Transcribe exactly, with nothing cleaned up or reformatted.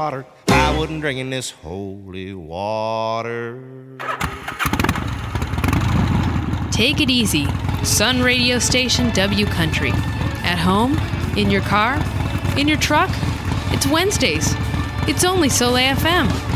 hotter, I wouldn't drink in this holy water. Take it easy. Sun radio station W Country. At home, in your car, in your truck. It's Wednesdays. It's only Soleil F M.